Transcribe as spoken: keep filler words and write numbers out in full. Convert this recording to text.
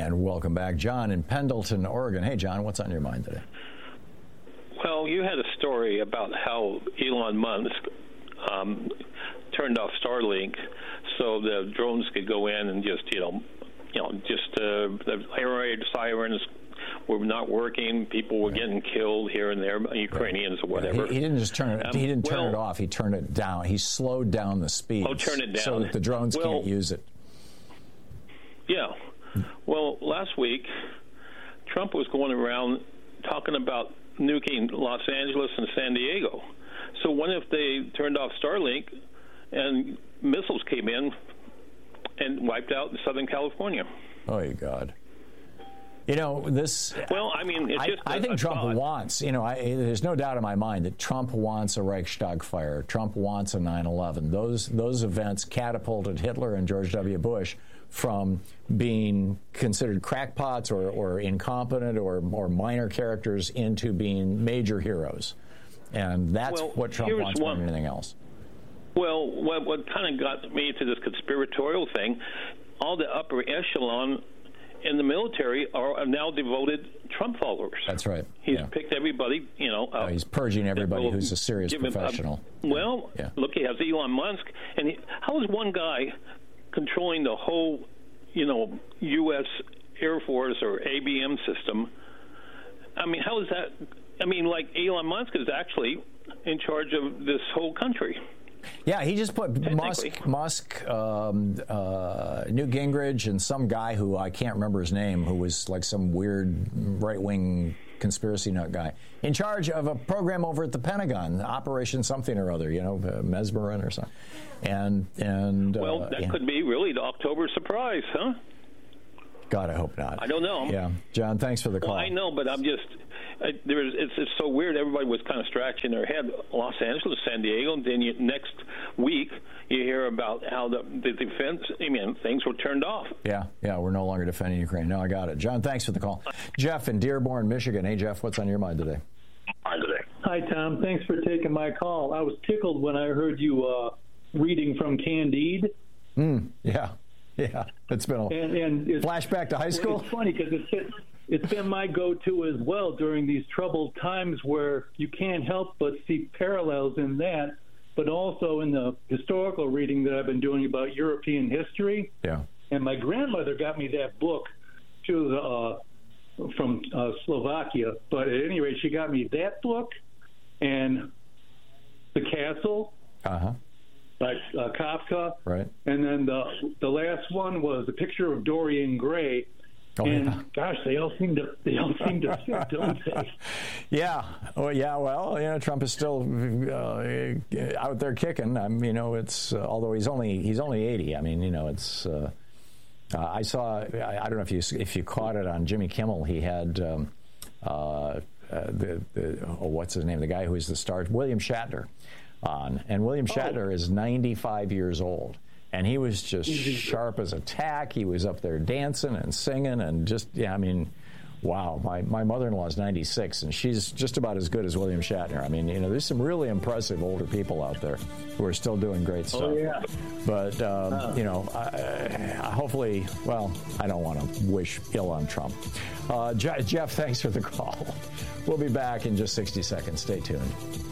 And welcome back, John in Pendleton, Oregon. Hey, John, what's on your mind today? Well, you had a story about how Elon Musk um, turned off Starlink so the drones could go in and just, you know, you know, just uh, the air raid sirens were not working. People were getting killed here and there, Ukrainians or whatever. He, he didn't just turn it. Um, he didn't turn well, it off. He turned it down. He slowed down the speed. Oh, turn it down so that the drones well, can't use it. Yeah. Well, last week, Trump was going around talking about nuking Los Angeles and San Diego. So what if they turned off Starlink and missiles came in and wiped out Southern California? Oh, my God. You know, this... Well, I mean, it's just I, a, I think a Trump thought. wants, you know, I, there's no doubt in my mind that Trump wants a Reichstag fire. Trump wants a nine eleven. Those, those events catapulted Hitler and George W. Bush from being considered crackpots or, or incompetent or, or minor characters into being major heroes. And that's well, what Trump wants more than anything else. Well, what, what kind of got me to this conspiratorial thing, all the upper echelon in the military are now devoted Trump followers. That's right. He's yeah. picked everybody, you know. Uh, he's purging everybody who's a serious professional. A, well, yeah. look, he has Elon Musk. And he, how is one guy controlling the whole, you know, U S Air Force or A B M system? I mean, how is that? I mean, like Elon Musk is actually in charge of this whole country. Yeah, he just put Musk, Musk, um, uh, Newt Gingrich, and some guy who I can't remember his name, who was like some weird right-wing conspiracy nut guy, in charge of a program over at the Pentagon, Operation something or other, you know, uh, Mesmerin or something. And and well, uh, that yeah. could be really the October surprise, huh? God, I hope not. I don't know. Yeah, John, thanks for the call. Well, I know, but I'm just uh, there's it's, it's so weird. Everybody was kind of scratching their head. Los Angeles, San Diego, and then you, next week you hear about how the, the defense. I mean, things were turned off. Yeah, yeah, we're no longer defending Ukraine. No, I got it. John, thanks for the call. Jeff in Dearborn, Michigan. Hey, Jeff, what's on your mind today? Hi, Tom. Thanks for taking my call. I was tickled when I heard you uh, reading from Candide. Mm, yeah. Yeah, it's been a and, and it's, flashback to high school. It's funny because it's, it's been my go-to as well during these troubled times where you can't help but see parallels in that, but also in the historical reading that I've been doing about European history. Yeah. And my grandmother got me that book. She was uh, from uh, Slovakia, but at any rate, she got me that book and The Castle. Uh-huh. By uh, Kafka, right? And then the the last one was a picture of Dorian Gray. Oh, and yeah. Gosh, they all seem to they all seem to fit, don't they? Yeah. Oh, yeah. Well, you know, Trump is still uh, out there kicking. I mean, you know, it's uh, although he's only he's only eighty. I mean, you know, it's. Uh, uh, I saw. I, I don't know if you if you caught it on Jimmy Kimmel. He had um, uh, uh, the the oh, what's his name? The guy who is the star, William Shatner. On and William Shatner oh. is ninety-five years old, and he was just sharp as a tack. He was up there dancing and singing, and just yeah, I mean, wow. My my mother-in-law is ninety-six, and she's just about as good as William Shatner. I mean, you know, there's some really impressive older people out there who are still doing great stuff. Oh yeah. But um, oh. you know, I, I, hopefully, well, I don't want to wish ill on Trump. Uh, Je- Jeff, thanks for the call. We'll be back in just sixty seconds. Stay tuned.